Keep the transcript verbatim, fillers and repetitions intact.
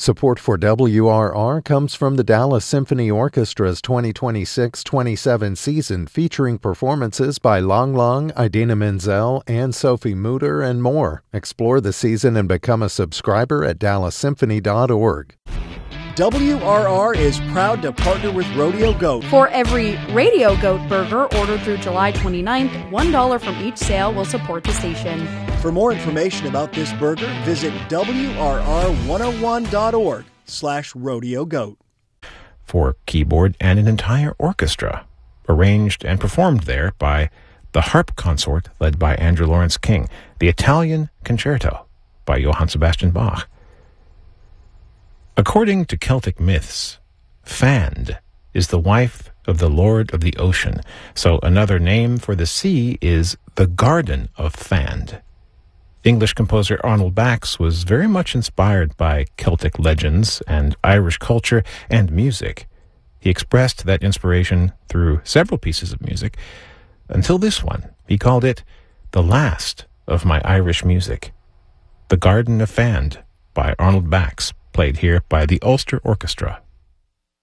Support for W R R comes from the Dallas Symphony Orchestra's twenty twenty-six twenty-seven season, featuring performances by Lang Lang, Idina Menzel, Anne Sophie Mutter, and more. Explore the season and become a subscriber at dallas symphony dot org. W R R is proud to partner with Rodeo Goat. For every Radio Goat burger ordered through July twenty-ninth, one dollar from each sale will support the station. For more information about this burger, visit W R R one oh one dot org slash rodeo goat. For keyboard and an entire orchestra, arranged and performed there by the Harp Consort led by Andrew Lawrence King, the Italian Concerto by Johann Sebastian Bach. According to Celtic myths, Fand is the wife of the Lord of the Ocean, so another name for the sea is the Garden of Fand. English composer Arnold Bax was very much inspired by Celtic legends and Irish culture and music. He expressed that inspiration through several pieces of music, until this one. He called it the last of my Irish music. The Garden of Fand by Arnold Bax, played here by the Ulster Orchestra.